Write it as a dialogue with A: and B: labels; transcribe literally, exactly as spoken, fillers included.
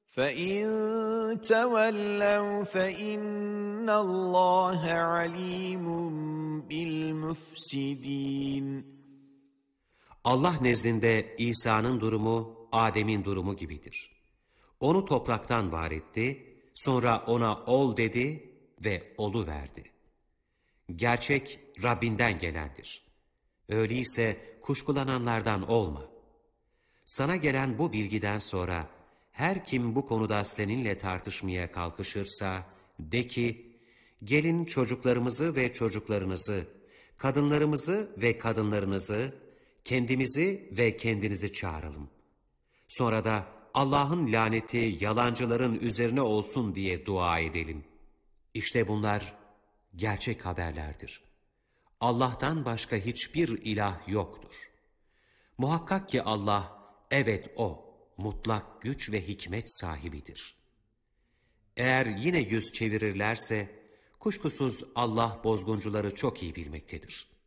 A: فَاِنْ تَوَلَّوْا فَاِنَّ اللّٰهَ عَلِيمٌ بِالْمُفْسِدِينَ.
B: Allah nezdinde İsa'nın durumu, Adem'in durumu gibidir. Onu topraktan var etti, sonra ona ol dedi ve oluverdi. Gerçek Rabbinden gelendir. Öyleyse kuşkulananlardan olma. Sana gelen bu bilgiden sonra her kim bu konuda seninle tartışmaya kalkışırsa de ki, gelin çocuklarımızı ve çocuklarınızı, kadınlarımızı ve kadınlarınızı, kendimizi ve kendinizi çağıralım. Sonra da Allah'ın laneti yalancıların üzerine olsun diye dua edelim. İşte bunlar gerçek haberlerdir. Allah'tan başka hiçbir ilah yoktur. Muhakkak ki Allah, evet O, mutlak güç ve hikmet sahibidir. Eğer yine yüz çevirirlerse, kuşkusuz Allah bozguncuları çok iyi bilmektedir.